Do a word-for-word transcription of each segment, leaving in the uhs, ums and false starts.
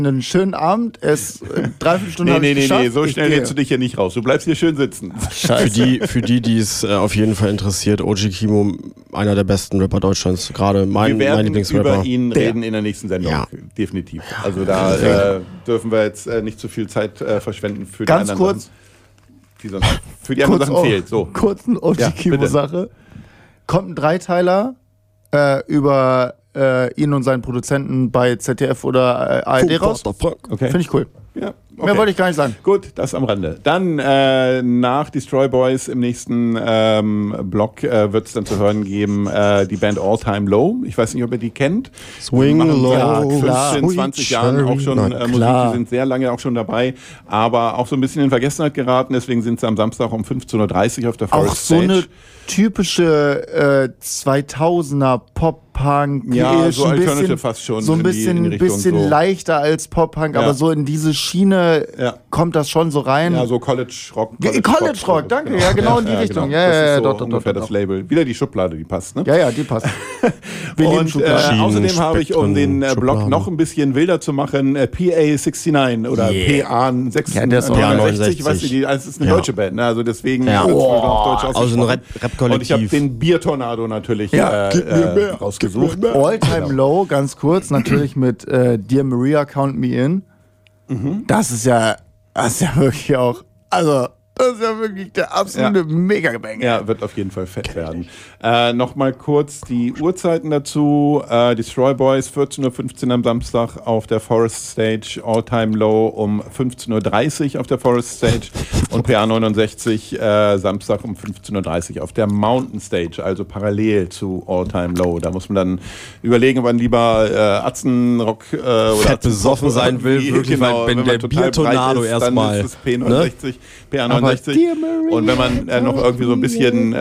einen schönen Abend, es äh, dreiviertel Stunde Nee, habe nee, ich nee, geschafft. nee, so Ich schnell gehe. lädst du dich hier nicht raus. Du bleibst hier schön sitzen. Für die, für die, die es äh, auf jeden Fall interessiert, O G Kimo, einer der besten Rapper Deutschlands, gerade mein, Wir mein werden Lieblingsrapper. über ihn Der. reden in der nächsten Sendung, Ja. definitiv. Also da äh, dürfen wir jetzt äh, nicht zu viel Zeit äh, verschwenden für Ganz die anderen kurz. Sachen. Die sonst für die anderen Kurz Sachen auch- fehlt. So. Kurz eine O G Ja, Kimo-Sache. Kommt ein Dreiteiler äh, über äh, ihn und seinen Produzenten bei Z D F oder äh, A R D raus. Okay. Finde ich cool. Ja, Mehr wollte ich gar nicht sagen. Gut, das am Rande. Dann äh, nach Destroy Boys im nächsten ähm, Block äh, wird es dann zu hören geben, äh, die Band All Time Low. Ich weiß nicht, ob ihr die kennt. Swing Die machen low, seit klar. fünfzehn, zwanzig Jahren auch schon Na äh, Musik. klar. Die sind sehr lange auch schon dabei, aber auch so ein bisschen in Vergessenheit geraten. Deswegen sind sie am Samstag um fünfzehn Uhr dreißig auf der Forest Auch so Stage. eine typische äh, zweitausender Pop-Punk. Ja, ist so ein Alternative bisschen, fast schon So ein in die- bisschen, in die Richtung bisschen so. leichter als Pop-Punk, Ja. aber so in diese Schiene Ja. kommt das schon so rein. Ja, so College Rock. Ja, College Rock, danke. Ja, genau in die Richtung. Ja, das ja, ist ja, so doch, doch, ungefähr doch, das doch. Label. Wieder die Schublade, die passt, ne? Ja, ja, die passt. Wir lieben Und äh, Schubladen. außerdem habe ich, um den äh, Blog Schubladen. noch ein bisschen wilder zu machen, äh, P A sechsundneunzig oder Yeah. P A sechs, Ja, der ist auch P A neunundsechzig, weißt du, die, also es ist eine Ja. deutsche Band, ne? Also deswegen Ja. wird's Oh. wohl auf Deutsch Also ein ausgesprochen. Rap- Rap-Kollektiv. Und ich habe den Biertornado natürlich Ja, äh, gib mir äh, mehr, rausgesucht. All Time Low, ganz kurz, natürlich mit äh, Dear Maria, Count Me In. Mhm. Das ist ja, das ist ja wirklich auch, also, das ist ja wirklich der absolute Mega-Banger. Ja, wird auf jeden Fall fett werden. Äh, Nochmal kurz die Uhrzeiten dazu. Äh, Destroy Boys, vierzehn Uhr fünfzehn am Samstag auf der Forest Stage. All Time Low um fünfzehn Uhr dreißig auf der Forest Stage. Und P A neunundsechzig äh, Samstag um fünfzehn Uhr dreißig auf der Mountain Stage, also parallel zu All Time Low. Da muss man dann überlegen, ob man lieber äh, Atzenrock äh, oder Fett besoffen sein will, irgendwie, wirklich, weil wenn man der total Biertornado breit ist, erstmal, dann ist es P neunundsechzig, P A neunundsechzig. Dear Maria, Und wenn man äh, noch irgendwie so ein bisschen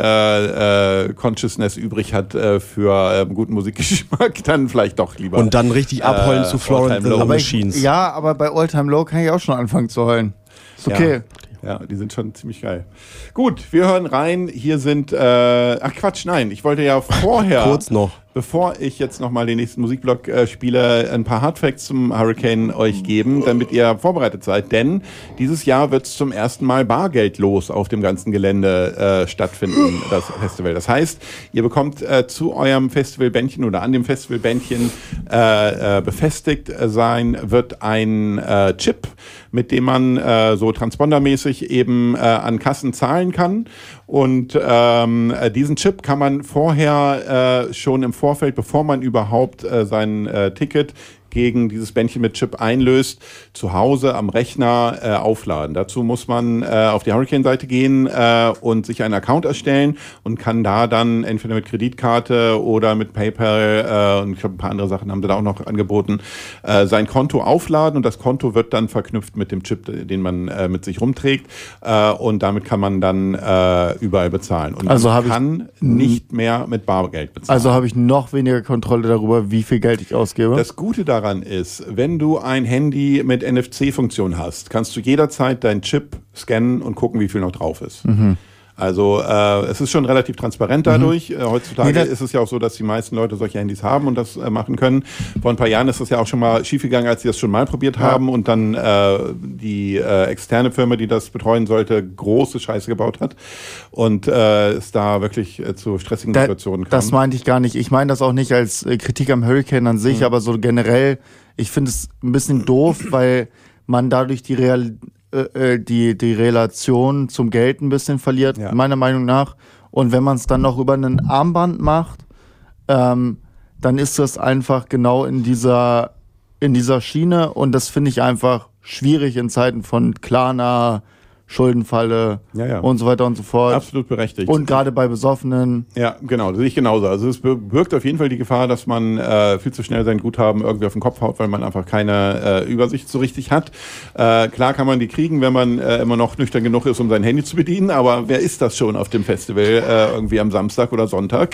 äh, äh, Consciousness übrig hat äh, für äh, guten Musikgeschmack, dann vielleicht doch lieber. Und dann richtig abheulen Äh, zu Florence All Time the Low. Aber ich, Machines. ja, aber bei All Time Low kann ich auch schon anfangen zu heulen. Ist okay. Ja, die sind schon ziemlich geil. Gut, wir hören rein. Hier sind, äh, ach Quatsch, nein, ich wollte ja vorher, Kurz noch. bevor ich jetzt nochmal den nächsten Musikblock äh, spiele, ein paar Hardfacts zum Hurricane euch geben, damit ihr vorbereitet seid. Denn dieses Jahr wird es zum ersten Mal bargeldlos auf dem ganzen Gelände äh, stattfinden, das Festival. Das heißt, ihr bekommt äh, zu eurem Festivalbändchen oder an dem Festivalbändchen äh, äh, befestigt sein wird ein äh, Chip, mit dem man äh, so transpondermäßig eben äh, an Kassen zahlen kann. Und ähm, äh, diesen Chip kann man vorher äh, schon im Vorfeld, bevor man überhaupt äh, sein äh, Ticket gegen dieses Bändchen mit Chip einlöst, zu Hause am Rechner äh, aufladen. Dazu muss man äh, auf die Hurricane-Seite gehen äh, und sich einen Account erstellen und kann da dann entweder mit Kreditkarte oder mit PayPal äh, und ich glaube ein paar andere Sachen haben sie da auch noch angeboten, äh, sein Konto aufladen und das Konto wird dann verknüpft mit dem Chip, den man äh, mit sich rumträgt äh, und damit kann man dann äh, überall bezahlen. Und Also man hab ich kann nicht mehr mit Bargeld bezahlen. Also habe ich noch weniger Kontrolle darüber, wie viel Geld ich ausgebe. Das Gute daran ist, wenn du ein Handy mit N F C-Funktion hast, kannst du jederzeit deinen Chip scannen und gucken, wie viel noch drauf ist. Mhm. Also äh, es ist schon relativ transparent dadurch. Mhm. Äh, heutzutage Nee, das- ist es ja auch so, dass die meisten Leute solche Handys haben und das äh, machen können. Vor ein paar Jahren ist das ja auch schon mal schiefgegangen, als sie das schon mal probiert Ja. haben und dann äh, die äh, externe Firma, die das betreuen sollte, große Scheiße gebaut hat und äh, es da wirklich äh, zu stressigen Da, Situationen kam. das meinte ich gar nicht. Ich meine das auch nicht als äh, Kritik am Hurricane an sich, Mhm. aber so generell, ich finde es ein bisschen doof, weil man dadurch die, Real, äh, äh, die, die Relation zum Geld ein bisschen verliert, Ja. meiner Meinung nach. Und wenn man es dann noch über ein Armband macht, ähm, dann ist das einfach genau in dieser, in dieser Schiene und das finde ich einfach schwierig in Zeiten von Klarna, Schuldenfalle Ja, ja. und so weiter und so fort. Absolut berechtigt. Und gerade bei Besoffenen. Ja, genau, das sehe ich genauso. Also es birgt auf jeden Fall die Gefahr, dass man äh, viel zu schnell sein Guthaben irgendwie auf den Kopf haut, weil man einfach keine äh, Übersicht so richtig hat. Äh, klar kann man die kriegen, wenn man äh, immer noch nüchtern genug ist, um sein Handy zu bedienen, aber wer ist das schon auf dem Festival äh, irgendwie am Samstag oder Sonntag?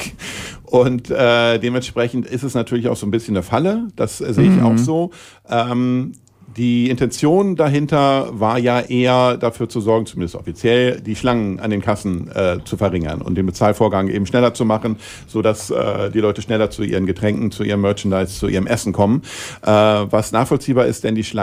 Und äh, dementsprechend ist es natürlich auch so ein bisschen eine Falle, das äh, sehe ich auch so. Ähm, Die Intention dahinter war ja eher dafür zu sorgen, zumindest offiziell, die Schlangen an den Kassen äh, zu verringern und den Bezahlvorgang eben schneller zu machen, sodass äh, die Leute schneller zu ihren Getränken, zu ihrem Merchandise, zu ihrem Essen kommen. Äh, was nachvollziehbar ist, denn die Schlangen